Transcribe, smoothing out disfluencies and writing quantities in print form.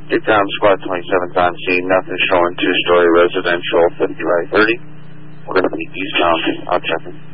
Get down squad 27's on scene. Nothing showing 2-story residential 50 by 30. We're going to be eastbound. I'll check it.